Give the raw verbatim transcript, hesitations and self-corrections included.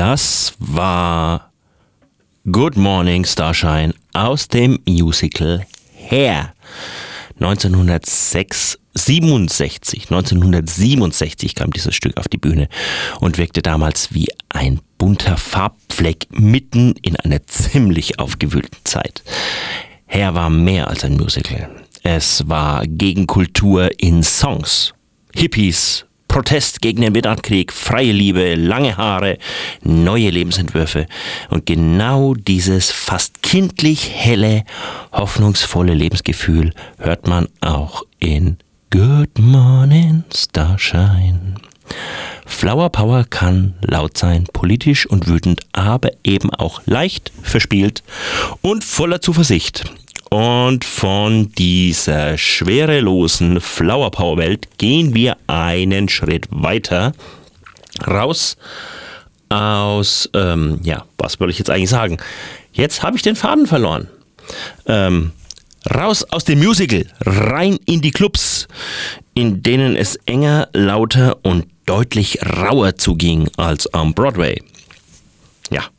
Das war Good Morning Starshine aus dem Musical Hair. neunzehnhundertsiebenundsechzig, neunzehnhundertsiebenundsechzig kam dieses Stück auf die Bühne und wirkte damals wie ein bunter Farbfleck mitten in einer ziemlich aufgewühlten Zeit. Hair war mehr als ein Musical. Es war Gegenkultur in Songs. Hippies, Protest gegen den Vietnamkrieg, freie Liebe, lange Haare, neue Lebensentwürfe. Und genau dieses fast kindlich helle, hoffnungsvolle Lebensgefühl hört man auch in Good Morning Starshine. Flower Power kann laut sein, politisch und wütend, aber eben auch leicht verspielt und voller Zuversicht. Und von dieser schwerelosen Flower Power Welt gehen wir einen Schritt weiter raus aus, ähm, ja, was wollte ich jetzt eigentlich sagen? Jetzt habe ich den Faden verloren. Ähm, raus aus dem Musical, rein in die Clubs, in denen es enger, lauter und deutlich rauer zuging als am Broadway. Ja.